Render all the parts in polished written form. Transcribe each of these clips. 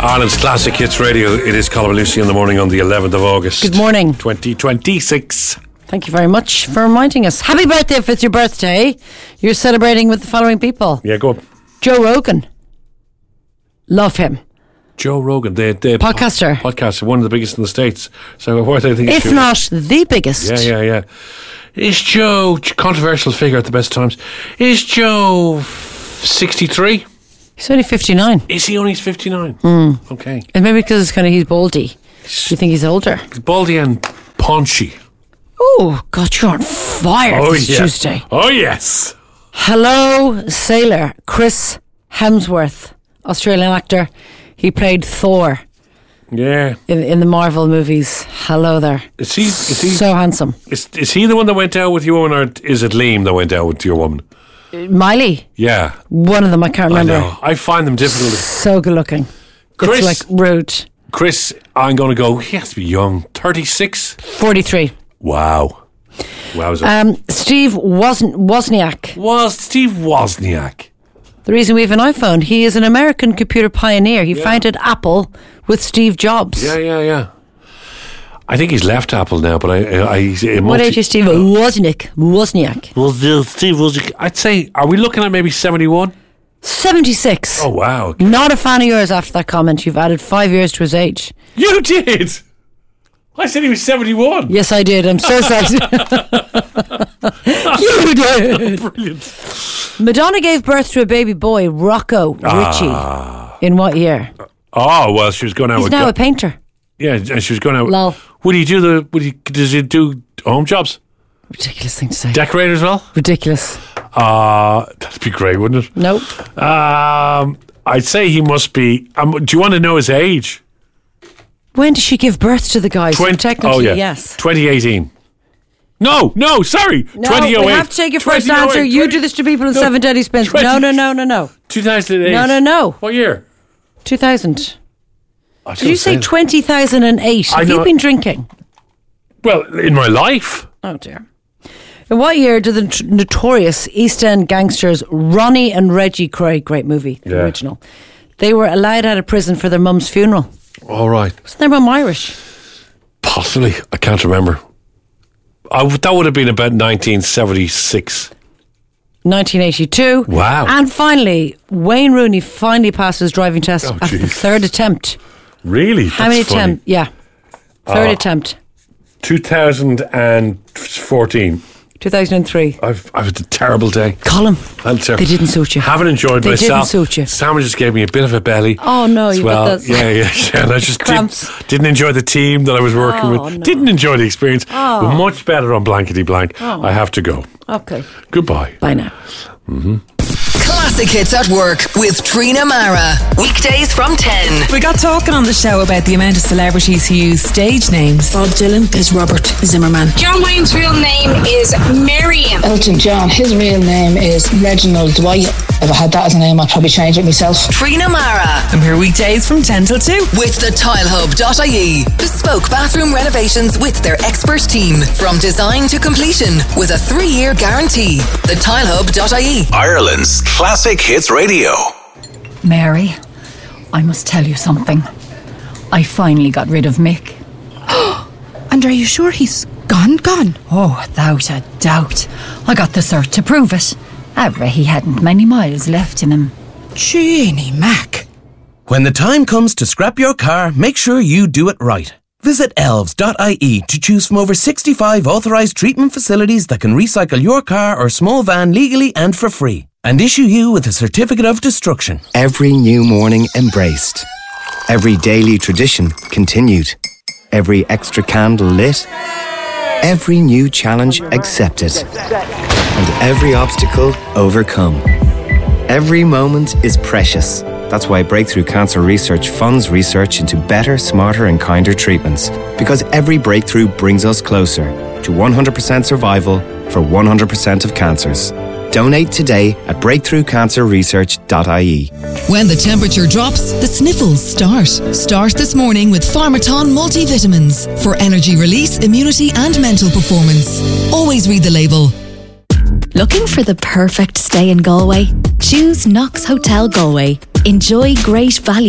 Ireland's Classic Hits Radio. It is Colin Lucy in the morning on the 11th of August. Good morning. 2026. Thank you very much for reminding us. Happy birthday if it's your birthday. You're celebrating with the following people. Yeah, go on. Joe Rogan. Love him. Joe Rogan, the podcaster. Podcaster, one of the biggest in the States. So what do I think? If not the biggest. Yeah. Is Joe, controversial figure at the best times, is Joe 63? He's only 59. Is he only 59? Okay. And maybe because it's he's baldy. Do you think he's older? He's baldy and paunchy. Oh, God, you're on fire this Tuesday. Oh, yes. Hello, sailor Chris Hemsworth, Australian actor. He played Thor. Yeah. In the Marvel movies. Hello there. Is he so handsome? Is he the one that went out with your woman, or is it Liam that went out with your woman? Miley. Yeah. One of them, I can't remember. I know. I find them difficult. So good looking. Chris, it's like rude. Chris, I'm going to go, he has to be young. 36? 43. Wow. Wowza. Steve Wozniak. Steve Wozniak. The reason we have an iPhone, he is an American computer pioneer. He founded Apple with Steve Jobs. Yeah. I think he's left Apple now, but what age is Steve Wozniak? Well, Steve Wozniak, I'd say, are we looking at maybe 71? 76. Oh, wow. Okay. Not a fan of yours after that comment. You've added 5 years to his age. You did? I said he was 71. Yes, I did. I'm so sorry. You did. Brilliant. Madonna gave birth to a baby boy, Rocco Ritchie. In what year? Oh, well, she was going out He's with... now a painter. Yeah, and she was going out... Lol. Does he do home jobs? Ridiculous thing to say. Decorator as well? Ridiculous. That'd be great, wouldn't it? Nope. I'd say he must be... do you want to know his age? When did she give birth to the guy? Technically, yes. 2018. No, sorry. No, 2008. we have to take your first answer. You do this to people in 7 deadly spins. No. 2008. No. What year? 2000. Did you say 2008? Have you been drinking? Well, in my life. Oh, dear. In what year did the notorious East End gangsters Ronnie and Reggie Craig, great movie, the original, they were allowed out of prison for their mum's funeral? All right. Wasn't their mum Irish? Possibly. I can't remember. That would have been about 1976. 1982. Wow. And finally, Wayne Rooney finally passed his driving test after the third attempt. Really? How many attempts? Yeah. Third attempt. 2014. 2003. I've had a terrible day. Colin, they didn't suit you. Haven't enjoyed myself. They didn't suit you. Sandwiches gave me a bit of a belly. Oh no, you got those. Yeah. And I just didn't enjoy the team that I was working with. No. Didn't enjoy the experience. But much better on blankety blank. I have to go. Okay. Goodbye. Bye now. Classic Hits at Work with Trina Mara. Weekdays from 10. We got talking on the show about the amount of celebrities who use stage names. Bob Dylan is Robert Zimmerman. John Wayne's real name is Miriam. Elton John, his real name is Reginald Dwight. If I had that as a name, I'd probably change it myself. Trina Mara. I'm here weekdays from 10 till 2. With the tilehub.ie. Bespoke bathroom renovations with their expert team. From design to completion with a 3-year guarantee. The tilehub.ie. Ireland's Classic Hits Radio. Mary, I must tell you something. I finally got rid of Mick. And are you sure he's gone? Oh, without a doubt. I got the cert to prove it. However, he hadn't many miles left in him. Jeannie Mac. When the time comes to scrap your car, make sure you do it right. Visit elves.ie to choose from over 65 authorised treatment facilities that can recycle your car or small van legally and for free, and issue you with a certificate of destruction. Every new morning embraced. Every daily tradition continued. Every extra candle lit. Every new challenge accepted. And every obstacle overcome. Every moment is precious. That's why Breakthrough Cancer Research funds research into better, smarter and kinder treatments. Because every breakthrough brings us closer to 100% survival for 100% of cancers. Donate today at breakthroughcancerresearch.ie. When the temperature drops, the sniffles start. Start this morning with Pharmaton multivitamins for energy release, immunity and mental performance. Always read the label. Looking for the perfect stay in Galway? Choose Knox Hotel Galway. Enjoy great value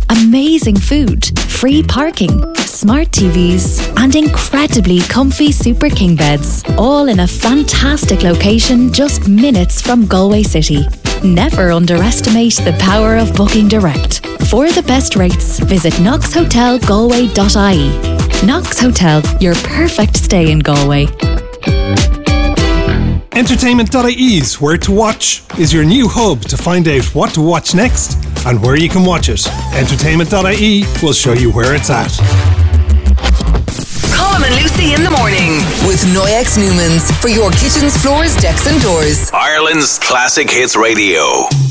amazing food, free parking, smart TVs, and incredibly comfy Super King beds, all in a fantastic location just minutes from Galway City. Never underestimate the power of booking direct. For the best rates, visit knoxhotelgalway.ie. Knox Hotel, your perfect stay in Galway. Entertainment.ie's Where to Watch is your new hub to find out what to watch next and where you can watch it. Entertainment.ie will show you where it's at. Colm and Lucy in the morning with Noyex Newmans for your kitchens, floors, decks and doors. Ireland's Classic Hits Radio.